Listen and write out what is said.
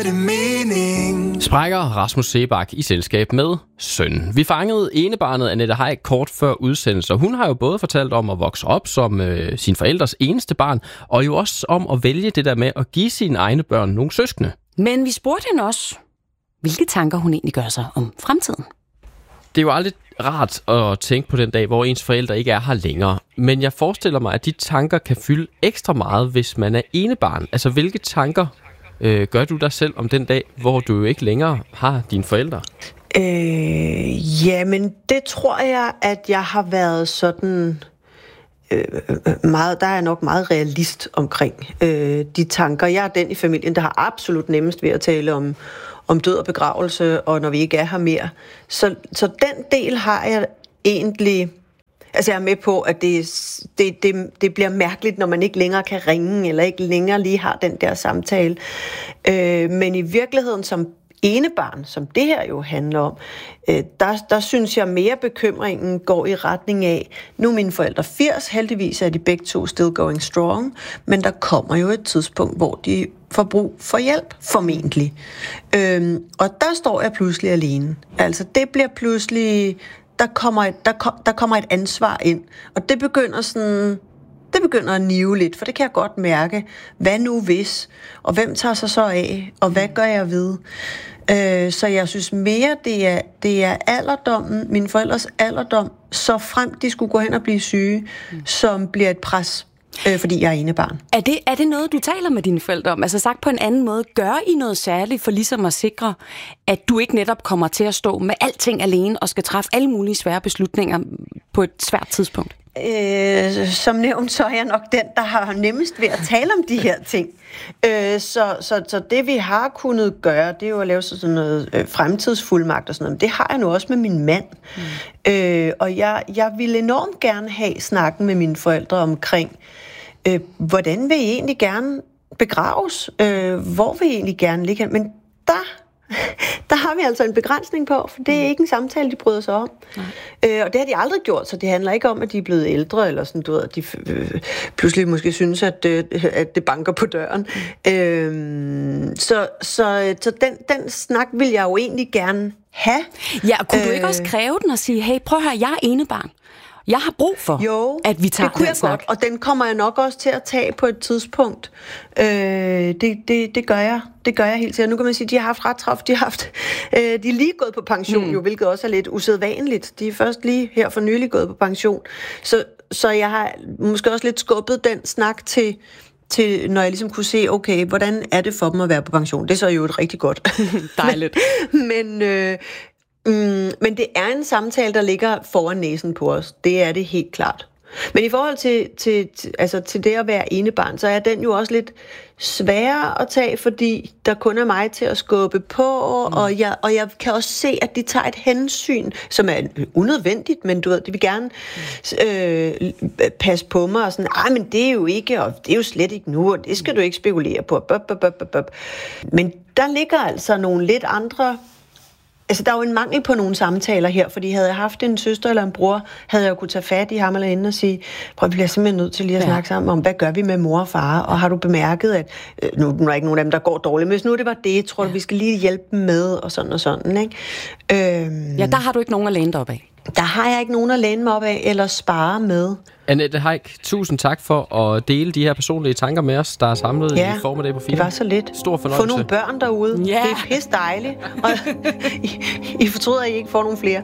det mening? Sprækker Rasmus Seebach i selskab med søn. Vi fangede enebarnet Annette Heick kort før udsendelse. Hun har jo både fortalt om at vokse op som sin forældres eneste barn, og jo også om at vælge det der med at give sine egne børn nogle søskende. Men vi spurgte hende også, hvilke tanker hun egentlig gør sig om fremtiden. Det er jo aldrig rart at tænke på den dag, hvor ens forældre ikke er her længere. Men jeg forestiller mig, at de tanker kan fylde ekstra meget, hvis man er enebarn. Altså, hvilke tanker gør du dig selv om den dag, hvor du jo ikke længere har dine forældre? Jamen, det tror jeg, at jeg har været sådan meget, der er jeg nok meget realist omkring de tanker. Jeg er den i familien, der har absolut nemmest ved at tale om død og begravelse, og når vi ikke er her mere. Så den del har jeg egentlig. Altså jeg er med på, at det bliver mærkeligt, når man ikke længere kan ringe, eller ikke længere lige har den der samtale. Men i virkeligheden som enebarn, som det her jo handler om, der synes jeg mere bekymringen går i retning af, nu er mine forældre 80, heldigvis er de begge to still going strong, men der kommer jo et tidspunkt, hvor de får brug for hjælp, formentlig. Og der står jeg pludselig alene. Altså det bliver pludselig, der kommer et ansvar ind, og det begynder at nive lidt, for det kan jeg godt mærke. Hvad nu hvis? Og hvem tager sig så af? Og hvad gør jeg ved? Så jeg synes mere, det er alderdommen, mine forældres alderdom, så frem de skulle gå hen og blive syge, som bliver et pres, fordi jeg er enebarn. Er det noget, du taler med dine forældre om? Altså sagt på en anden måde, gør I noget særligt for ligesom at sikre, at du ikke netop kommer til at stå med alting alene og skal træffe alle mulige svære beslutninger på et svært tidspunkt? Som nævnt, så er jeg nok den, der har nemmest ved at tale om de her ting. Så det, vi har kunnet gøre, det er jo at lave sådan noget fremtidsfuldmagt og sådan noget. Det har jeg nu også med min mand. Og jeg ville enormt gerne have snakken med mine forældre omkring, hvordan vil I egentlig gerne begraves? Hvor vil I egentlig gerne ligge? Men der har vi altså en begrænsning på, for det er ikke en samtale, de bryder sig om. Og det har de aldrig gjort, så det handler ikke om, at de er blevet ældre, eller sådan, du ved, at de pludselig måske synes, at det banker på døren. Så den snak vil jeg jo egentlig gerne have. Ja, kunne du ikke også kræve den og sige, hey, prøv at høre, jeg er enebarn. Jeg har brug for, at vi tager det kunne jeg snak. godt, og den kommer jeg nok også til at tage på et tidspunkt. Det gør jeg. Det gør jeg helt sikkert. Nu kan man sige, at de har haft ret travlt. De er lige gået på pension, jo, hvilket også er lidt usædvanligt. De er først lige her for nylig gået på pension. Så jeg har måske også lidt skubbet den snak til når jeg ligesom kunne se, okay, hvordan er det for dem at være på pension? Det er så jo et rigtig godt. Dejligt. Men det er en samtale, der ligger foran næsen på os. Det er det helt klart. Men i forhold til det at være enebarn, så er den jo også lidt sværere at tage, fordi der kun er mig til at skubbe på, og jeg kan også se, at de tager et hensyn, som er unødvendigt, men du ved, de vil gerne passe på mig, og sådan, men det er jo ikke, og det er jo slet ikke nu, og det skal du ikke spekulere på. Men der ligger altså nogle lidt andre. Altså, der er jo en mangel på nogle samtaler her, fordi havde jeg haft en søster eller en bror, havde jeg jo kunne tage fat i ham eller hende og sige, prøv, vi bliver simpelthen nødt til lige at snakke sammen om, hvad gør vi med mor og far, og har du bemærket, at nu er der ikke nogen af dem, der går dårligt, men hvis nu det var det, tror du, vi skal lige hjælpe dem med, og sådan, ikke? Ja, der har du ikke nogen at læne dig op af. Der har jeg ikke nogen at læne mig op af, eller spare med. Annette Heick, tusind tak for at dele de her personlige tanker med os, der er samlet i formiddag på 4. Det var så lidt. Stor fornøjelse. Få nogle børn derude. Det er pisse dejligt. Og I fortryder, at I ikke får nogle flere.